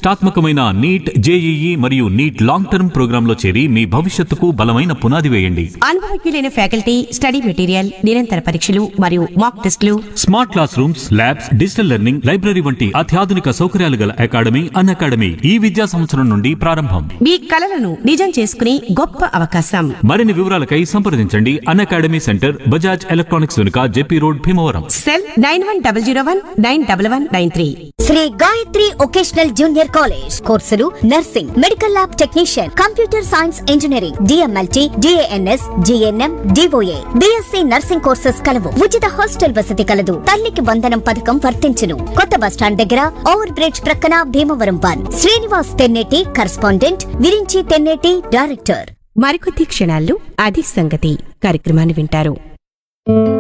ప్రతిష్టాత్మకమైన neat, JEE మరియు NEET long term ప్రోగ్రాంలో చేరి మీ భవిష్యత్తుకు బలమైన పునాది వేయండి. అనుభవజ్ఞులైన ఫ్యాకల్టీ, స్టడీ మెటీరియల్, నిరంతర పరీక్షలు మరియు మాక్ టెస్టులు, smart class rooms, labs, digital learning, library వంటి అత్యాధునిక సౌకర్యాలు గల అకాడమీ అకాడమీ ఈ విద్యా సంవత్సరం నుండి ప్రారంభం. మీ కలలను నిజం చేసుకునే గొప్ప అవకాశం. మరిన్ని వివరాలకై సంప్రదించండి అకాడమీ సెంటర్, బజాజ్ ఎలక్ట్రానిక్స్ వెనుక, JP road, Bhimavaram. Cell 9100191193. Shri Gayatri vocational junior college. కోర్సులు nursing, medical lab technician, computer science engineering, DMLT, DNS, GNM, DOA, BSc nursing courses కలవు. ఉచిత హాస్టల్ వసతి కలదు. తల్లికి వందనం పథకం వర్తించును. కొత్త బస్టాండ్ దగ్గర ఓవర్ బ్రిడ్జ్ ప్రక్కన భీమవరం 1. Srinivas Tenneti correspondent, Virinchi Tenneti director. మరికొద్ది క్షణాల్లో అది సంగతి కార్యక్రమాన్ని వింటారు.